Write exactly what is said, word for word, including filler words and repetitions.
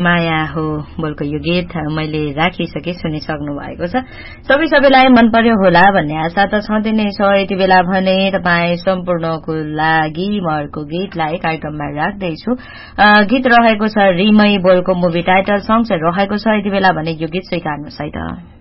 माया हो बोलको यो गीत मैले राखिसके सुनिसक्नु भएको छ। सबै सबैलाई मन पर्यो होला भन्ने आशा त छँदै नै छ। यति बेला भने तपाईँ सम्पूर्णको लागि म अर्को गीतलाई कार्यक्रममा राख्दैछु। गीत रहेको छ रिमै बोलको मुभी टाइटल सङ चाहिँ रहेको छ। यति बेला भने यो गीत स्वीकार्नुहोस् है त।